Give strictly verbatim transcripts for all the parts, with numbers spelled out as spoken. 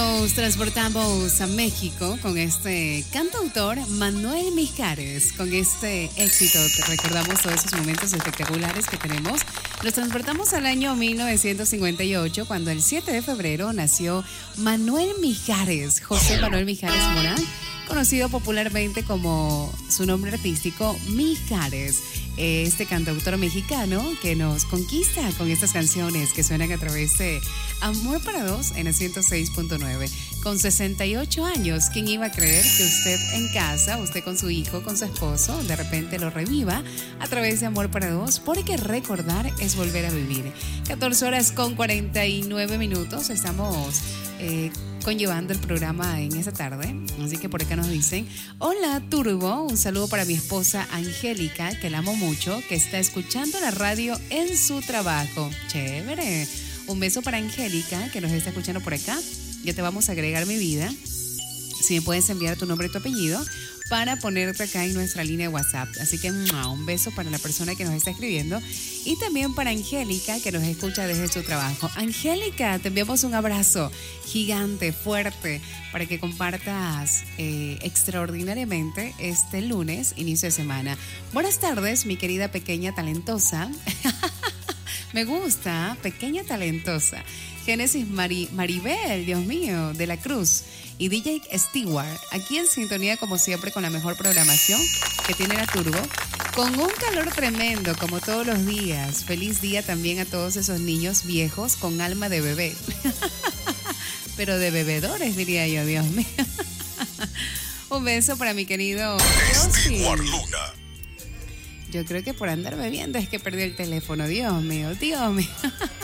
Nos transportamos a México con este cantautor Manuel Mijares. Con este éxito te recordamos todos esos momentos espectaculares que tenemos. Nos transportamos al año mil novecientos cincuenta y ocho, cuando el siete de febrero nació Manuel Mijares, José Manuel Mijares Morán, conocido popularmente como su nombre artístico Mijares. Este cantautor mexicano que nos conquista con estas canciones que suenan a través de Amor para Dos en el ciento seis punto nueve. Con sesenta y ocho años, ¿quién iba a creer que usted en casa, usted con su hijo, con su esposo, de repente lo reviva a través de Amor para Dos? Porque recordar es volver a vivir. catorce horas con cuarenta y nueve minutos. Estamos eh, conllevando el programa en esta tarde. Así que por acá nos dicen: hola Turbo, un saludo para mi esposa Angélica, que la amo mucho, que está escuchando la radio en su trabajo. Chévere. Un beso para Angélica, que nos está escuchando por acá. Ya te vamos a agregar, mi vida. Si me puedes enviar tu nombre y tu apellido para ponerte acá en nuestra línea de WhatsApp. Así que un beso para la persona que nos está escribiendo y también para Angélica, que nos escucha desde su trabajo. Angélica, te enviamos un abrazo gigante, fuerte, para que compartas eh, extraordinariamente este lunes, inicio de semana. Buenas tardes, mi querida pequeña talentosa. Me gusta, pequeña talentosa. Génesis Mari, Maribel, Dios mío, de la Cruz. Y D J Stewart, aquí en sintonía como siempre con la mejor programación que tiene la Turbo, con un calor tremendo como todos los días. Feliz día también a todos esos niños viejos con alma de bebé. Pero de bebedores, diría yo, Dios mío. Un beso para mi querido Stewart Luna. Yo creo que por andar bebiendo es que perdí el teléfono. Dios mío, Dios mío.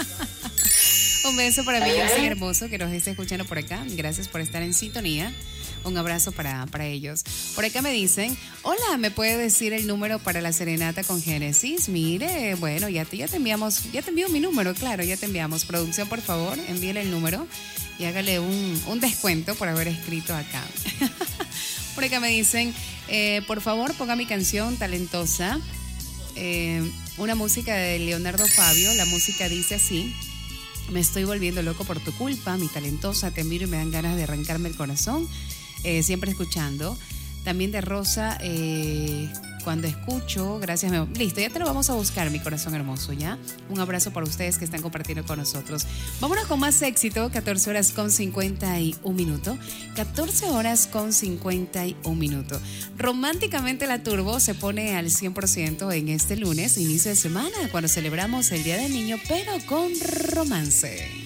Un beso para mi José hermoso que nos está escuchando por acá. Gracias por estar en sintonía. Un abrazo para, para ellos. Por acá me dicen: hola, ¿me puede decir el número para la serenata con Génesis? Mire, bueno, ya te, ya te enviamos, ya te envío mi número, claro, ya te enviamos. Producción, por favor, envíele el número y hágale un, un descuento por haber escrito acá. Por acá me dicen: eh, por favor, ponga mi canción Talentosa. Eh, una música de Leonardo Fabio. La música dice así: me estoy volviendo loco por tu culpa, mi talentosa, te miro y me dan ganas de arrancarme el corazón. Eh, siempre escuchando. También de Rosa, eh, cuando escucho, gracias. Me... Listo, ya te lo vamos a buscar, mi corazón hermoso, ¿ya? Un abrazo para ustedes que están compartiendo con nosotros. Vámonos con más éxito, catorce horas con cincuenta y un minutos. catorce horas con cincuenta y un minutos. Románticamente la Turbo se pone al cien por ciento en este lunes, inicio de semana, cuando celebramos el Día del Niño, pero con romance.